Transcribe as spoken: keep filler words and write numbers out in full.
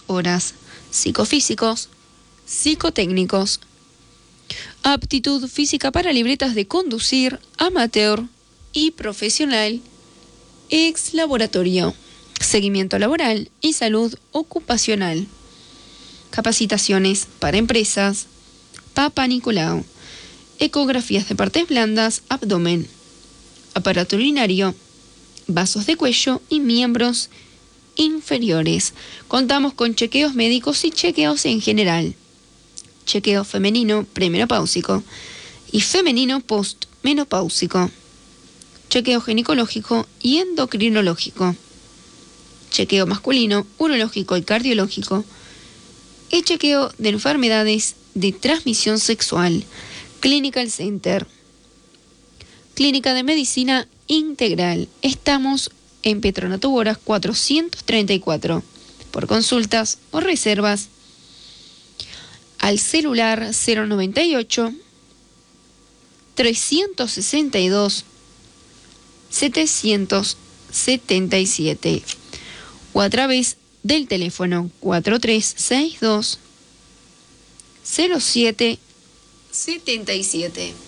horas. Psicofísicos, psicotécnicos. Aptitud física para libretas de conducir, amateur y profesional, ex laboratorio. Seguimiento laboral y salud ocupacional. Capacitaciones para empresas. Papa Nicolau. Ecografías de partes blandas, abdomen. Aparato urinario, vasos de cuello y miembros inferiores. Contamos con chequeos médicos y chequeos en general. Chequeo femenino premenopáusico y femenino postmenopáusico. Chequeo ginecológico y endocrinológico. Chequeo masculino, urológico y cardiológico. Y chequeo de enfermedades de transmisión sexual. Clinical Center. Clínica de Medicina Integral. Estamos en Petronato Boras cuatrocientos treinta y cuatro. Por consultas o reservas al celular cero noventa y ocho, trescientos sesenta y dos, setecientos setenta y siete o a través del teléfono cuatro tres seis dos, cero siete setenta y siete.